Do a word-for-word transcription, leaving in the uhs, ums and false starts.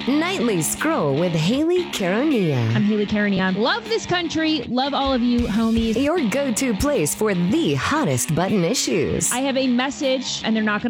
Nightly Scroll with Haley Caronia. I'm Haley Caronia. Love this country. Love all of you homies. Your go-to place for the hottest button issues. I have a message, and they're not going to